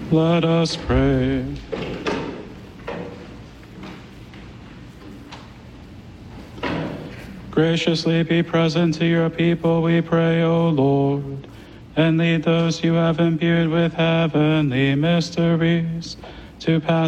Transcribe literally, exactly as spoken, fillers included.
Let us pray. Graciously be present to your people, we pray, O Lord, and lead those you have imbued with heavenly mysteries to pass